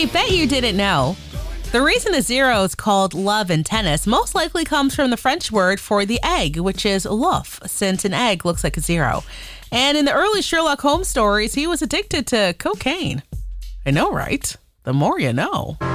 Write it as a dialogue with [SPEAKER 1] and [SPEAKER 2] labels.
[SPEAKER 1] Hey, bet you didn't know. The reason the zero is called love in tennis most likely comes from the French word for the egg, which is l'oeuf, since an egg looks like a zero. And in the early Sherlock Holmes stories, he was addicted to cocaine. I know, right? The more you know.